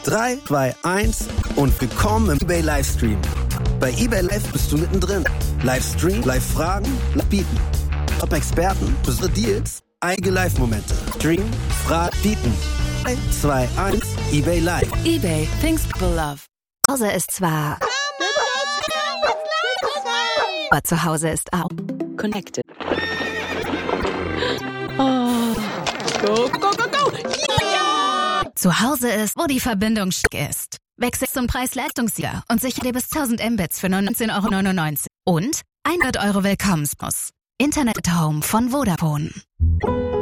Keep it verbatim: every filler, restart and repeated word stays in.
drei, zwei, eins und willkommen im eBay Livestream. Bei eBay Live bist du mittendrin. Livestream, Live-Fragen, Live-Bieten. Top-Experten, besondere Deals, einige Live-Momente. Stream, Fragen, Bieten. drei, zwei, eins, eBay Live. eBay, things people love. Zu Hause ist zwar... aber zu Hause ist auch... Connected. Oh. Go, go, go, go! Ja! Zu Hause ist, wo die Verbindung stark ist. Wechsel zum Preis-Leistungssieger und sichere dir bis tausend Mbits für nur neunzehn Euro neunundneunzig. Und hundert Euro Willkommensbonus. Internet at Home von Vodafone.